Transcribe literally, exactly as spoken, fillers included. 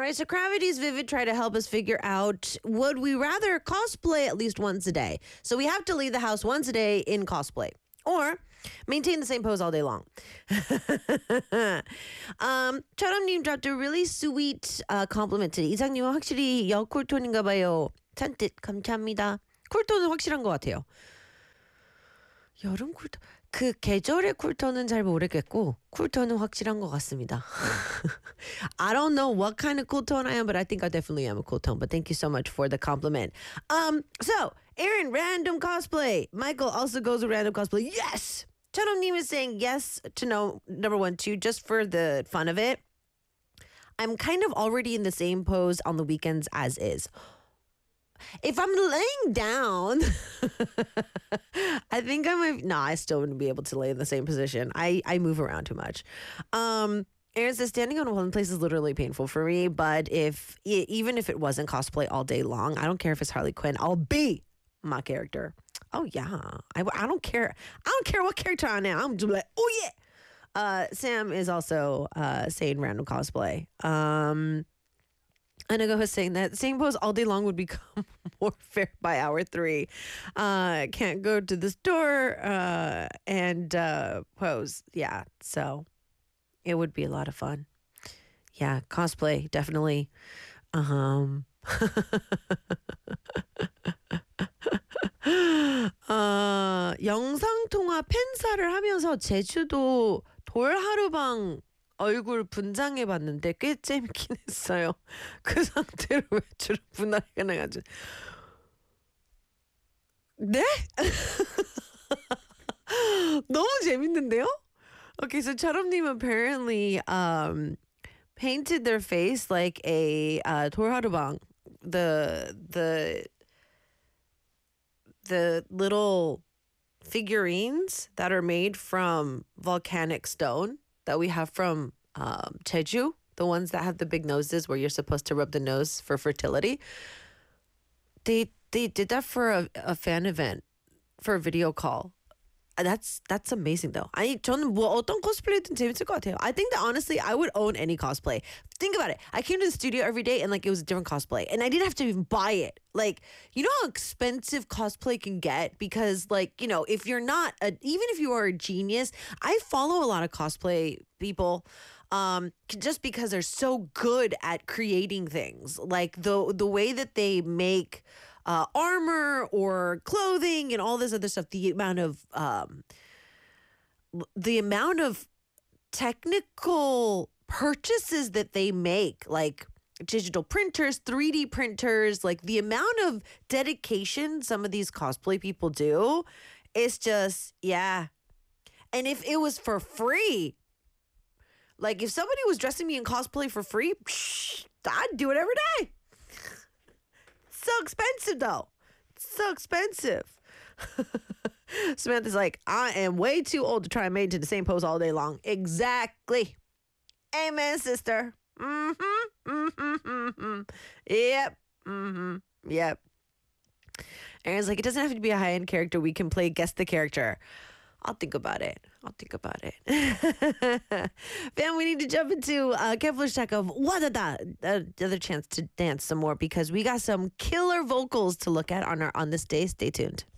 right, so Gravity's Vivid try to help us figure out, would we rather cosplay at least once a day? So we have to leave the house once a day in cosplay. Or maintain the same pose all day long. um, 철험님 dropped a really sweet uh, compliment today. 이상님은 확실히 여쿨톤인가 봐요. 잔뜻 감사합니다. 쿨톤은 확실한 것 같아요. 여름 쿨톤. 그 계절의 쿨톤은 잘 모르겠고 쿨톤은 확실한 것 같습니다. I don't know what kind of cool tone I am, but I think I definitely am a cool tone. But thank you so much for the compliment. Um, so Aaron, random cosplay. Michael also goes with random cosplay. Yes. Chanomnim is saying yes to no number one, two, just for the fun of it. I'm kind of already in the same pose on the weekends as is. If I'm laying down, I think I might. No, I still wouldn't be able to lay in the same position. I, I move around too much. Um, Aaron says standing on one place is literally painful for me. But if even if it wasn't cosplay all day long, I don't care if it's Harley Quinn. I'll be my character. Oh yeah, I, I don't care. I don't care what character I am. I'm just like, oh yeah. Uh, Sam is also uh, saying random cosplay. Um. Anago was saying that same pose all day long would become warfare by hour three. Uh, can't go to the store uh, and uh, pose. Yeah, so it would be a lot of fun. Yeah, cosplay, definitely. Um, 어, 영상통화 팬사를 하면서 제주도 돌하루방 얼굴 분장해봤는데 꽤 재밌긴 했어요. 그 상태로 외출을 분할해가 나가지고. 네? 너무 재밌는데요? Okay, so 차롬님 apparently um, painted their face like a uh, 돌하루방. The the the little figurines that are made from volcanic stone that we have from um, Jeju, the ones that have the big noses where you're supposed to rub the nose for fertility. They they did that for a, a fan event, for a video call. That's that's amazing though. I 저는 뭐 어떤 코스프레이든 재밌을 것 같아요. I think that honestly I would own any cosplay. Think about it. I came to the studio every day and like it was a different cosplay and I didn't have to even buy it. Like, you know how expensive cosplay can get? Because like, you know, if you're not a, even if you are a genius, I follow a lot of cosplay people um just because they're so good at creating things. Like the the way that they make Uh, armor or clothing and all this other stuff. The amount of um, the amount of technical purchases that they make, like digital printers, three D printers, like the amount of dedication some of these cosplay people do, is just yeah. And if it was for free, like if somebody was dressing me in cosplay for free, psh, I'd do it every day. So expensive though. So expensive. Samantha's like, I am way too old to try and maintain the same pose all day long. Exactly. Amen, sister. Mm-hmm. Mm-hmm. Mm-hmm. Yep. Mm-hmm. Yep. Aaron's like, it doesn't have to be a high-end character. We can play guess the character. I'll think about it. I'll think about it. Fam, we need to jump into uh, Kepler's check of Wadada, uh, the other chance to dance some more because we got some killer vocals to look at on our on this day. Stay tuned.